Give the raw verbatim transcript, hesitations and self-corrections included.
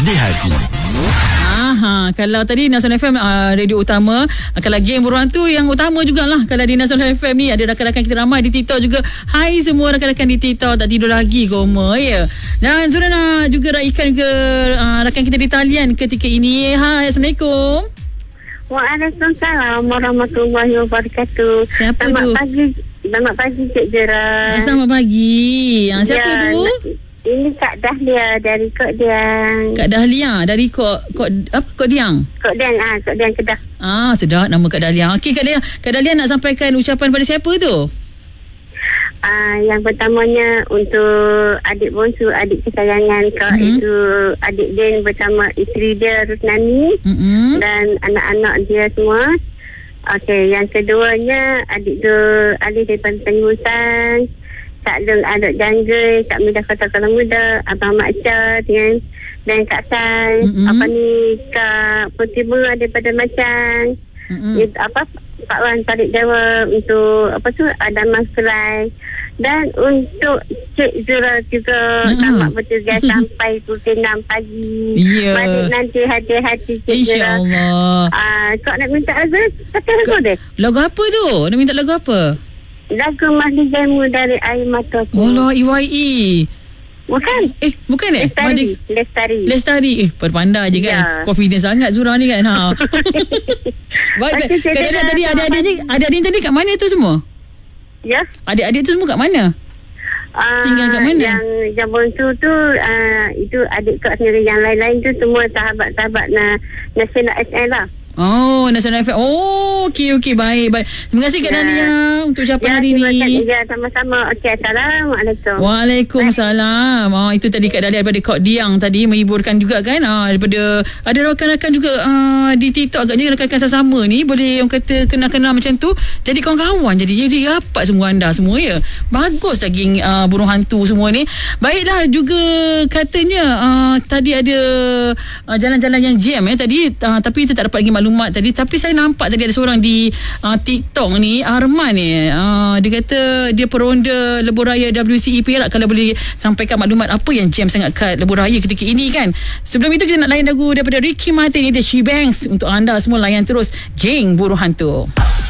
di hati. Aha, kalau tadi Nasional F M uh, radio utama, uh, kalau geng buruan tu yang utama jugalah. Kalau di Nasional F M ni ada rakan-rakan kita ramai di TikTok juga. Hai semua rakan-rakan di TikTok, tak tidur lagi koma ya. Dan sudah nak juga raikan ke uh, rakan kita di talian ketika ini. Hai, Assalamualaikum. Waalaikumsalam warahmatullahi wabarakatuh. Siapa selamat tu? Pagi, selamat pagi Cik Jera. Selamat pagi. Ha, siapa ya, tu? Ini Kak Dahlia dari Kok Diang. Kak Dahlia dari Kok Kok apa Kok Diang? Kok Diang ah, Kok Diang Kedah. Ah, sedap nama Kak Dahlia. Okey Kak Dahlia, Kak Dahlia nak sampaikan ucapan pada siapa tu? Ah, yang pertamanya untuk adik bongsu, adik kesayangan Kak, mm-hmm. itu adik Din bersama isteri dia Rusnani, mm-hmm. dan anak-anak dia semua. Okey, yang keduanya adik tu Ali daripada Pengurusan, Kak Lung Aduk Janggai, Kak Midah Kota Kuala Muda, Abang Makca dengan dan Kak Sai, mm-hmm. apa ni Kak Putri Bunga daripada Macang, mm-hmm. itu, apa Pak Wan Tarik Jawa untuk apa tu ada Maskelai, dan untuk Cik Zura juga mm-hmm. selamat bertugas sampai pukul enam pagi. Yeah. Balik nanti hati-hati Cik Zura. InsyaAllah. Ah, kau nak minta lagu? Kata lagu deh. Lagu apa tu? Nak minta lagu apa? Lagu Mahdi Jamu dari Air Mataku. Oh, E Y E. Bukan. Eh, bukan eh? Lestari. Mahdi... Lestari. Lestari. Eh, pandai je kan. Ya. Confident sangat Zura ni kan. Ha. Baik, Okey, Kak Dahlia tadi adik-adik ni, adik-adik tadi kat mana tu semua? Ya. Adik-adik tu semua kat mana? Uh, Tinggal kat mana? Yang yang bongsu tu uh, itu adik kak sendiri, yang lain-lain tu semua sahabat-sahabat na, Nasional S L lah. Oh, Nasional F M. Oh, okey okey, baik baik. Terima kasih Kak Ya. Dahlia untuk ucapan Ya, hari terima ni. kasih. Ya, sama-sama. Okey, Assalamualaikum. Waalaikumsalam. Ah, itu tadi Kak Dahlia daripada Kok Diang tadi, menghiburkan juga kan. Ah, daripada ada rakan-rakan juga ah, di TikTok agaknya rakan-rakan sama ni boleh orang kata kenal-kenal macam tu. Jadi kawan-kawan jadi jadi rapat semua anda semua ya. Bagus lagi ah, burung hantu semua ni. Baiklah juga katanya ah, tadi ada ah, jalan-jalan yang jam eh tadi ah, tapi kita tak dapat lagi maklumat tadi, tapi saya nampak tadi ada seorang di uh, TikTok ni, Arman ni, uh, dia kata dia peronda lebuh raya W C E Perak. Kalau boleh sampaikan maklumat apa yang jam sangat kat lebuh raya ketika ini kan. Sebelum itu kita nak layan lagu daripada Ricky Martin ni, The She Bangs. Untuk anda semua layan terus Geng Buruh Hantu.